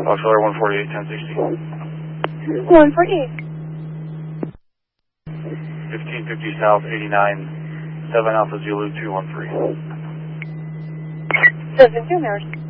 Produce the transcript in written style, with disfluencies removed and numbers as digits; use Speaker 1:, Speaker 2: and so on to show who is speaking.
Speaker 1: Foxtrot 148, 1060.
Speaker 2: 148.
Speaker 1: 1550 South, 89, 7 Alpha Zulu 213.
Speaker 2: 72 Mirrors.